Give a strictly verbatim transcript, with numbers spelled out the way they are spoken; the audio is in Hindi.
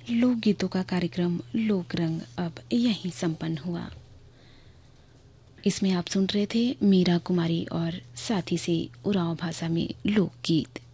लोकगीतों का कार्यक्रम लोक रंग अब यहीं संपन्न हुआ। इसमें आप सुन रहे थे मीरा कुमारी और साथी से उरांव भाषा में लोकगीत।